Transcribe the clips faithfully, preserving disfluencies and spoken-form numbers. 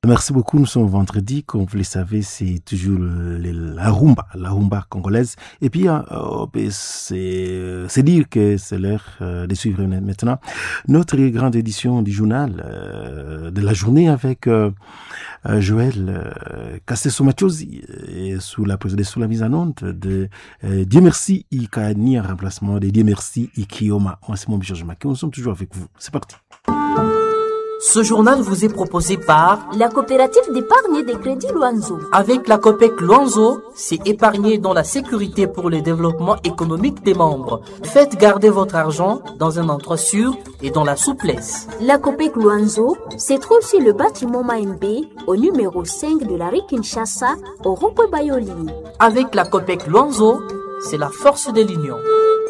Merci beaucoup. Nous sommes vendredi. Comme vous le savez, c'est toujours le, le, la rumba, la rumba congolaise. Et puis, euh, c'est, c'est dire que c'est l'heure euh, de suivre maintenant notre grande édition du journal euh, de la journée avec euh, euh, Joël euh, Kasseso-Machozi et sous la présidence, sous la mise en onde de euh, Dieu merci Ikani en remplacement de Dieu merci Ikioma. Moi, c'est mon Bichon Jemaki. Nous sommes toujours avec vous. C'est parti. Ce journal vous est proposé par la coopérative d'épargne et de crédit Luanzo. Avec la COPEC Luanzo, c'est épargner dans la sécurité pour le développement économique des membres. Faites garder votre argent dans un endroit sûr et dans la souplesse. La COPEC Luanzo se trouve sur le bâtiment Maembe au numéro cinq de la rue Kinshasa au rond-point Bayoli. Avec la COPEC Luanzo, c'est la force de l'union.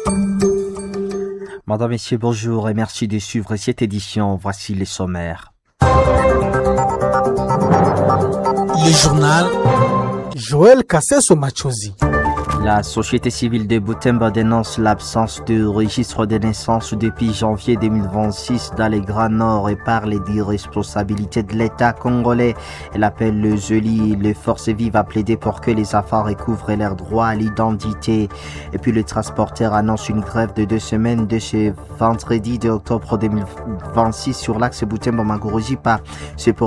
Madame, Messieurs, bonjour et merci de suivre cette édition. Voici les sommaires. Le journal Joël Kasseso-Machozi. La société civile de Butembo dénonce l'absence de registre de naissance depuis janvier deux mille vingt-six dans les Grands Nord et parle d'irresponsabilité de l'État congolais. Elle appelle le Z E L I, les forces vives, à plaider pour que les enfants recouvrent leurs droits à l'identité. Et puis le transporteur annonce une grève de deux semaines de ce vendredi deux octobre deux mille vingt-six sur l'axe Butembo-Magoroji par ce